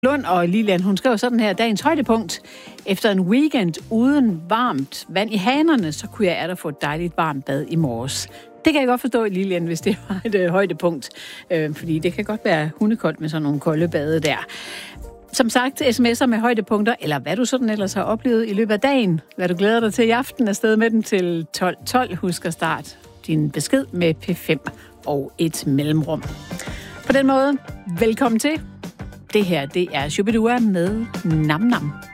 Lund og Lilian, hun skrev sådan her: dagens højdepunkt. Efter en weekend uden varmt vand i hanerne, så kunne jeg få et dejligt varmt bad i morges. Det kan jeg godt forstå, Lilian, hvis det var et højdepunkt. Fordi det kan godt være hundekoldt med sådan nogle kolde bade der. Som sagt, sms'er med højdepunkter, eller hvad du sådan ellers har oplevet i løbet af dagen. Hvad du glæder dig til i aften, er sted med den til 12.12. Husk at starte din besked med P5 og et mellemrum. På den måde, velkommen til. Det her, det er Shubidua med Nam Nam.